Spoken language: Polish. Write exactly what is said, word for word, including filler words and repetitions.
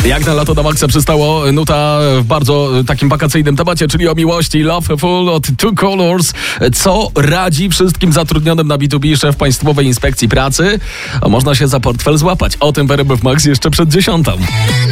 Jak na lato na maksa przystało, nuta w bardzo takim wakacyjnym temacie, czyli o miłości. Loveful od Two Colors. Co radzi wszystkim zatrudnionym na B dwa B szef Państwowej Inspekcji Pracy? A można się za portfel złapać. O tym w R M F Max jeszcze przed dziesiątą.